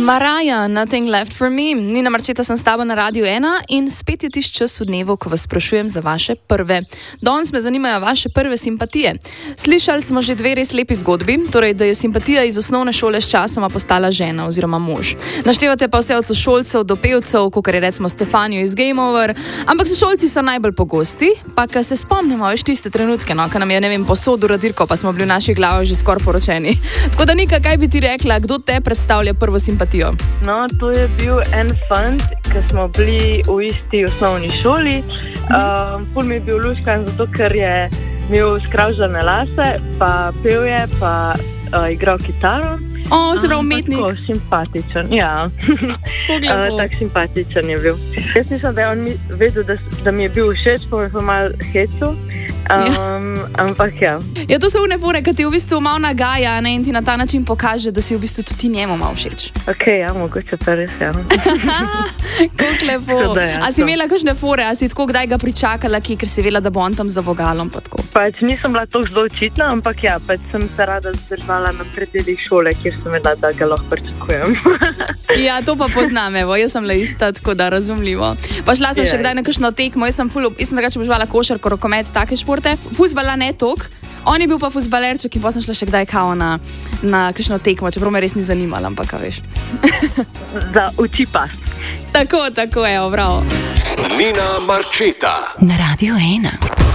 Mariah, Nothing Left for Me. Nina Marčeta sem s tabo na Radiu 1 in spet je tisti čas v dnevu, ko vas sprašujem za vaše prve. Danes me zanimajo vaše prve simpatije. Slišali smo že dve res lepi zgodbi, torej da je simpatija iz osnovne šole s časoma postala žena oziroma mož. Naštevate pa vse od sošolcev do pevcev, kot je recimo Stefanijo iz Game Over, ampak sošolci so najbolj pogosti, pa ko se spomnimo, veš tiste trenutke, no, ko nam je, ne vem, posodil radirko, pa smo bili v naših glavah že skoraj poročeni. Tako da Nika, kaj bi ti rekla, kdo te predstavlja prvo simpatijo? No, to je bil en fant, ki smo bili v isti osnovni šoli. Ful mi je bil luškan, zato ker je imel skravžane lase, pa pel je, pa igral kitaro. Se pravi umetnik. Tako simpatičen, ja. Tak simpatičen je bil. Jaz nisem, da je on vedel, da mi je bil všeč, pa je pa malo hecu. Ampak ja. Ja, to so une fore, ki ti v bistvu malo nagaja, ne, in ti na ta način pokaže, da si v bistvu tudi njemu malo všeč. Ok, ja, mogoče pa res, ja. Kako lepo. A si imela kakšne fore, a si tako kdaj ga pričakala, ker si vela, da bo on tam za vogalom pa tako? Pač nisem bila tako zelo očitna, ampak ja, pač sem se rada zadržala na predelih šole, kjer sem vedela, da ga lahko pričakujem. Ja, to pa poznam, evo, jaz sem le ista, tako da razumljivo. Pa šla sem še kdaj na kakšno tekmo, jaz sem drugače božvala košarko, rokomet, take športe. Fuzbala ne tok, on je bil pa fuzbalerček in pa sem šla še kdaj kao na kakšno tekmo, čeprav me res ni zanimala, ampak kaj veš. Za uči pas. Tako, evo, bravo. Nina Marčeta na Radiu 1.